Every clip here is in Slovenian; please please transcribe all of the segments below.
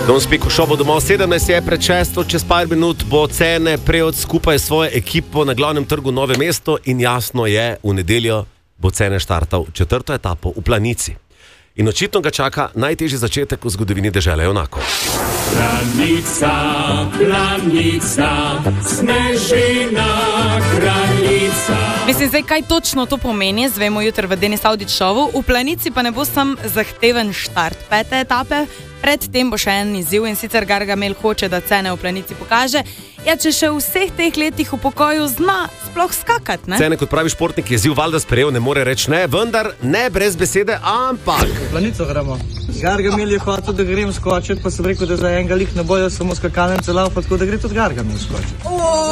Don't Speak v šovu domov 17 je pred 6, čez par minut bo Cene prejel skupaj svojo ekipo na glavnem trgu Nove mesto in jasno je, v nedeljo bo Cene štartal 4. etapo v Planici. In očitno ga čaka najtežji začetek v zgodovini dežele Jonakov. Planica, planica, snežina, kraljica. Mislim, zdaj, kaj točno to pomeni, zvemo jutri v Denis Audić šovu. V Planici pa ne bo sam zahteven štart 5. etape. Predtem bo še en izziv in sicer Gargamel hoče, da Cene v Planici pokaže, če še v vseh teh letih v pokoju zna sploh skakati, ne? Cene kot pravi športnik je izziv valjda sprejel, ne more reči ne, vendar ne brez besede, ampak. V Planico gremo. Gargamel je hotel, da grem skočiti, pa sem rekel, da za enega lih ne bojo samo skakalnem celav, pa tako da gre tudi Gargamel skočiti.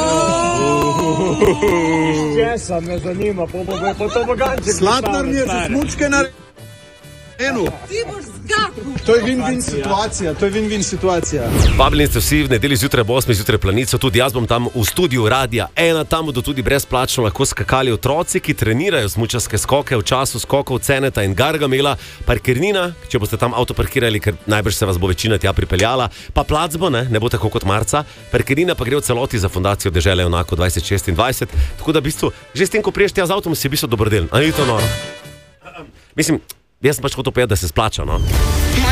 Česa me zanima, po to boganče. Slatnar mi je za smučke na eno. Ti boš zgakal. To je win-win situacija, Vabljeni ste vsi v nedelji zjutraj ob 8 zjutraj Planico, tudi jaz bom tam v studiu Radia 1, tam bodo tudi brezplačno lahko skakali otroci, ki trenirajo smučarske skoke v času skokov Ceneta in Gargamela. Parkirnina, če boste tam avto parkirali, ker najbrž se vas bo večina tja pripeljala, pa plac bo, ne bo tako kot marca. Parkirnina pa gre v celoti za fundacijo Dežele Jonakov 2026, tako da v bistvu, že s tem, ko priješ tja z avtom, si v bistvu dobrodeln. Ali je to noro? Mislim, jaz sem pač hotel povedati, da se splača, no?